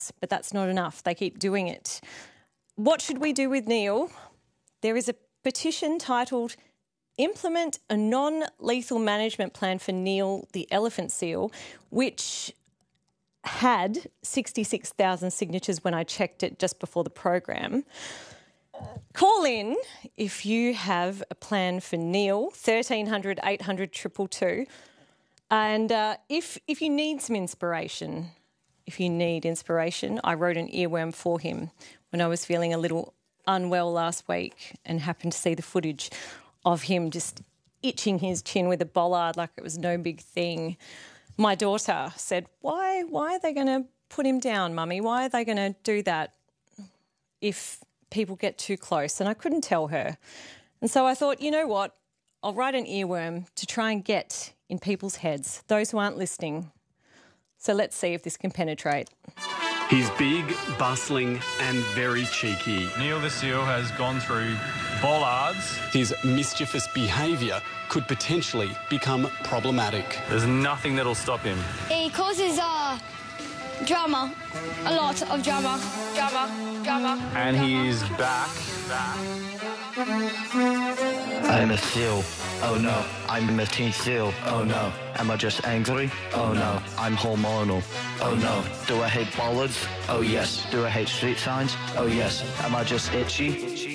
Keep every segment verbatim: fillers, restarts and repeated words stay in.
but that's not enough. They keep doing it. What should we do with Neil? There is a petition titled Implement a Non-Lethal Management Plan for Neil the Elephant Seal, which had sixty-six thousand signatures when I checked it just before the program. Call in if you have a plan for Neil, thirteen hundred eight hundred two two two. And uh, if if you need some inspiration, if you need inspiration, I wrote an earworm for him when I was feeling a little unwell last week and happened to see the footage of him just itching his chin with a bollard like it was no big thing. My daughter said, why, why are they going to put him down, Mummy? Why are they going to do that if people get too close? And I couldn't tell her. And so I thought, you know what? I'll write an earworm to try and get in people's heads, those who aren't listening. So let's see if this can penetrate. He's big, bustling and very cheeky. Neil the Seal has gone through bollards. His mischievous behaviour could potentially become problematic. There's nothing that'll stop him. He causes uh, drama, a lot of drama, drama, drama. And drama. he's back. back. I'm a seal. Oh no. I'm a teen seal. Oh no. Am I just angry? Oh no. I'm hormonal. Oh no. Do I hate bollards? Oh yes. Do I hate street signs? Oh yes. Am I just itchy?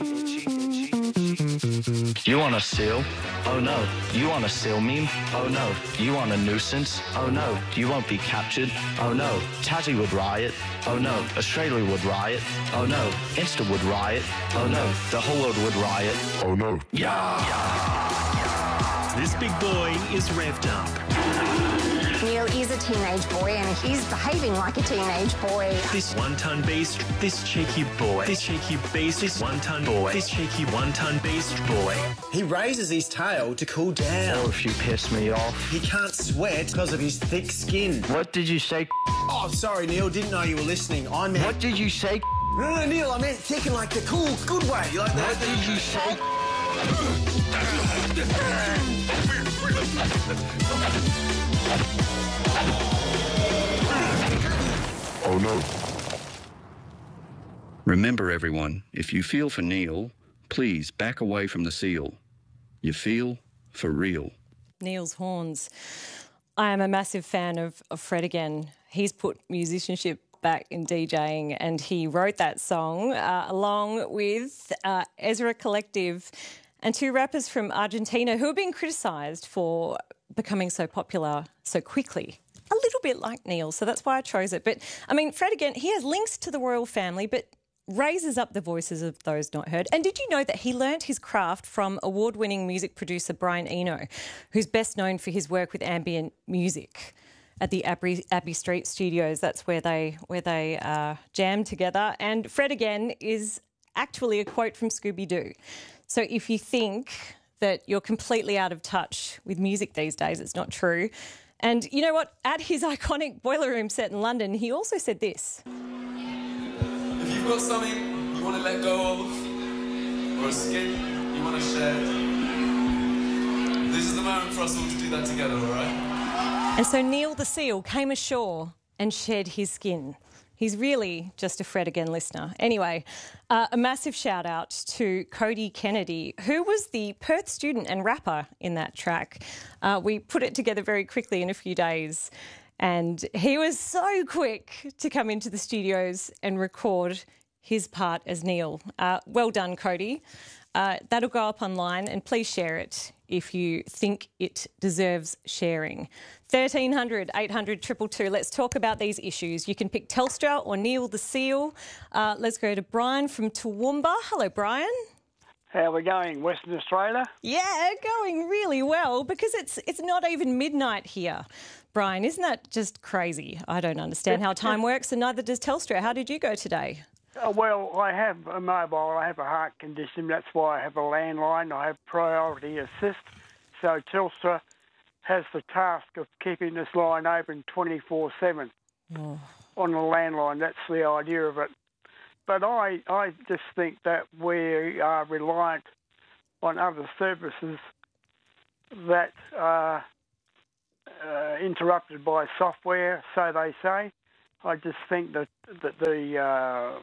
You want a seal? Oh no. You want a seal meme? Oh no. You want a nuisance? Oh no. You won't be captured? Oh no. Tassie would riot? Oh no. Australia would riot? Oh no. Insta would riot? Oh no. The whole world would riot? Oh no. Yeah. This big boy is revved up. Neil is a teenage boy and he's behaving like a teenage boy. This one-ton beast, this cheeky boy, this cheeky beast, this one-ton boy, this cheeky one-ton beast boy. He raises his tail to cool down. Or if you piss me off. He can't sweat because of his thick skin. What did you say? Oh, sorry, Neil. Didn't know you were listening. I meant... What did you say? No, no, Neil, I meant thick in like the cool, good way. Like that. What did you say? Oh no. Remember, everyone, if you feel for Neil, please back away from the seal. You feel for real. Neil's horns. I am a massive fan of, of Fred again. He's put musicianship back in DJing and he wrote that song uh, along with uh, Ezra Collective and two rappers from Argentina who have been criticised for becoming so popular so quickly. A little bit like Neil, so that's why I chose it. But, I mean, Fred, again, he has links to the royal family, but raises up the voices of those not heard. And did you know that he learnt his craft from award-winning music producer Brian Eno, who's best known for his work with ambient music at the Abbey, Abbey Street Studios? That's where they, where they uh, jam together. And Fred, again, is actually a quote from Scooby-Doo. So if you think that you're completely out of touch with music these days, it's not true. And you know what? At his iconic Boiler Room set in London, he also said this. If you've got something you want to let go of, or a skin you want to share, this is the moment for us all to do that together, all right? And so Neil the Seal came ashore and shed his skin. He's really just a Fred Again listener. Anyway, uh, a massive shout out to Cody Kennedy, who was the Perth student and rapper in that track. Uh, we put it together very quickly in a few days and he was so quick to come into the studios and record his part as Neil. Uh, well done, Cody. Uh, that'll go up online and please share it if you think it deserves sharing. thirteen hundred eight hundred two two two. Let's talk about these issues. You can pick Telstra or Neil the Seal. Uh, let's go to Brian from Toowoomba. Hello, Brian. How are we going, Western Australia? Yeah, going really well because it's it's not even midnight here. Brian, isn't that just crazy? I don't understand how time works and neither does Telstra. How did you go today? Uh, well, I have a mobile, I have a heart condition, that's why I have a landline, I have priority assist. So Telstra has the task of keeping this line open twenty-four seven oh. on the landline. That's the idea of it. But I, I just think that we are reliant on other services that are uh, interrupted by software, so they say. I just think that that the uh,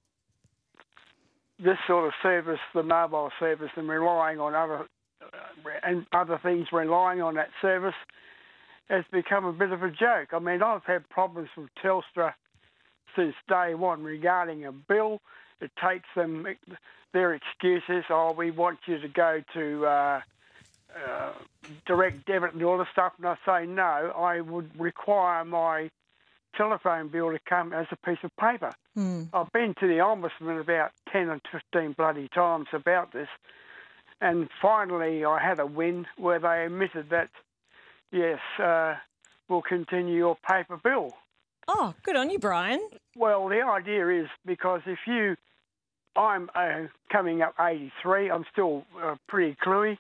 this sort of service, the mobile service, and relying on other uh, and other things, relying on that service, has become a bit of a joke. I mean, I've had problems with Telstra since day one regarding a bill. It takes them their excuses. Oh, we want you to go to uh, uh, direct debit and all this stuff. And I say no. I would require my telephone bill to come as a piece of paper. Mm. I've been to the Ombudsman about ten and fifteen bloody times about this, and finally I had a win where they admitted that, yes, uh, we'll continue your paper bill. Oh, good on you, Brian. Well, the idea is because if you, I'm uh, coming up eighty-three, I'm still uh, pretty cluey,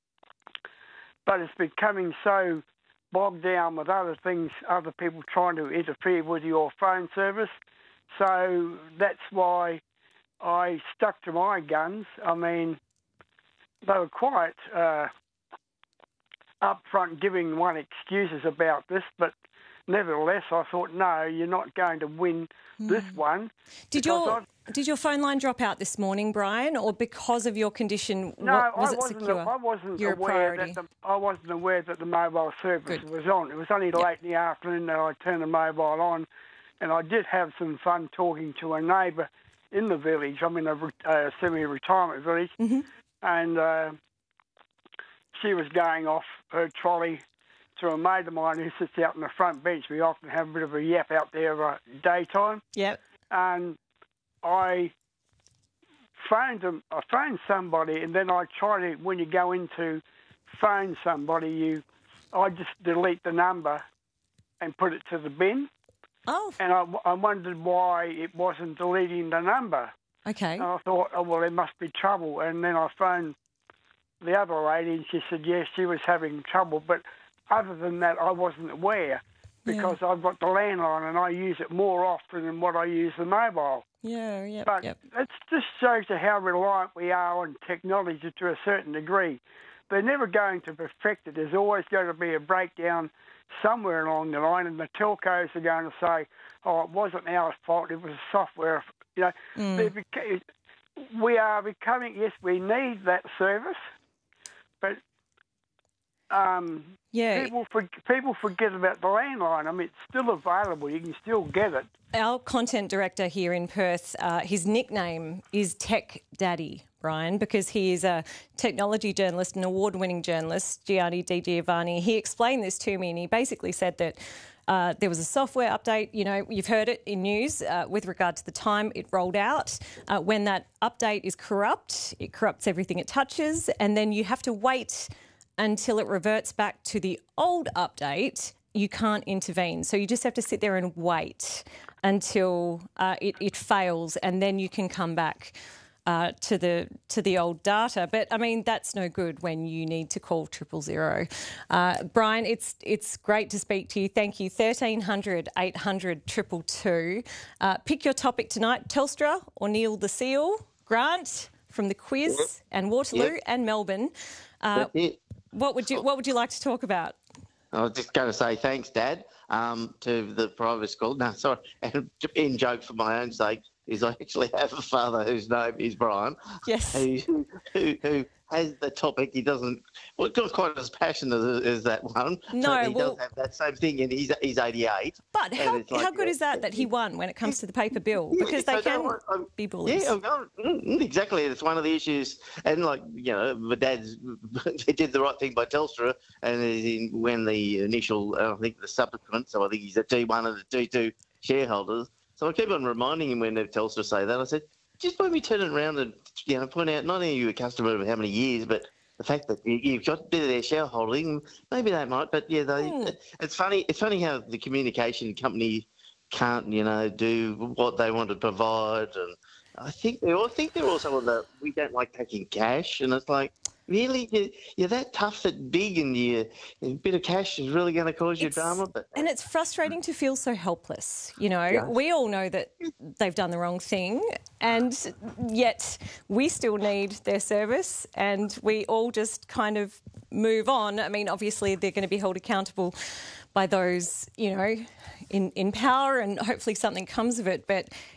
but it's becoming so bogged down with other things, other people trying to interfere with your phone service. So that's why I stuck to my guns. I mean, they were quite uh, upfront giving one excuses about this, but nevertheless, I thought, no, you're not going to win mm. this one. Did your I've... did your phone line drop out this morning, Brian, or because of your condition? No, what, was I it wasn't. secure? I wasn't You're aware that the, I wasn't aware that the mobile service Good. was on. It was only yep. late in the afternoon that I turned the mobile on, and I did have some fun talking to a neighbour in the village. I'm in a uh, semi-retirement village, mm-hmm. and uh, she was going off her trolley to a mate of mine who sits out on the front bench. We often have a bit of a yap out there uh, daytime. Yep. And I phoned them. I phoned somebody, and then I try to. When you go into phone somebody, you, I just delete the number and put it to the bin. Oh. And I, I wondered why it wasn't deleting the number. Okay. And I thought, oh well, there must be trouble. And then I phoned the other lady, and she said yes, she was having trouble, but other than that, I wasn't aware because yeah. I've got the landline and I use it more often than what I use the mobile. Yeah, yeah. But yep. it just shows you how reliant we are on technology to a certain degree. They're never going to perfect it. There's always going to be a breakdown somewhere along the line, and the telcos are going to say, oh, it wasn't our fault, it was software. You know, mm. beca- we are becoming, yes, we need that service, but Um, yeah. people, for, people forget about the landline. I mean, it's still available. You can still get it. Our content director here in Perth, uh, his nickname is Tech Daddy, Brian, because he is a technology journalist, an award-winning journalist, Gianni Di Giovanni. He explained this to me, and he basically said that uh, there was a software update. You know, you've heard it in news uh, with regard to the time it rolled out. Uh, when that update is corrupt, it corrupts everything it touches, and then you have to wait until it reverts back to the old update. You can't intervene. So you just have to sit there and wait until uh, it, it fails, and then you can come back uh, to the to the old data. But, I mean, that's no good when you need to call triple zero. Uh, Brian, it's it's great to speak to you. Thank you. thirteen hundred, eight hundred, two two two. Uh, pick your topic tonight, Telstra or Neil the Seal. Grant from the quiz yep. and Waterloo yep. and Melbourne. Uh, what would you What would you like to talk about? I was just going to say thanks, Dad, um, to the private school. No, sorry, and in joke for my own sake, is I actually have a father whose name is Brian. Yes. Who, who, who has the topic. He doesn't, well, not quite as passionate as, as that one. No, but he well, does have that same thing, and he's, he's eighty-eight. But how, like, how good uh, is that that he won when it comes to the paper bill? Because they can no, I, be bullies. Yeah, exactly. It's one of the issues. And, like, you know, my dad's he did the right thing by Telstra, and in, when the initial, uh, I think the subsequent, so I think he's a T one and a T two shareholders. So I keep on reminding him when Telstra say that. I said, just let me turn it around and, you know, point out not only are you a customer of how many years, but the fact that you, you've got a bit of their shareholding. Maybe they might, but yeah, they, mm. it's funny. It's funny how the communication company can't, you know, do what they want to provide. And I think they all think they're also on the we don't like taking cash, and it's like. Really, you're, you're that tough, that big, and you, a bit of cash is really going to cause you it's, drama. But and it's frustrating to feel so helpless. You know, yeah. we all know that they've done the wrong thing, and yet we still need their service, and we all just kind of move on. I mean, obviously they're going to be held accountable by those, you know, in, in power, and hopefully something comes of it. But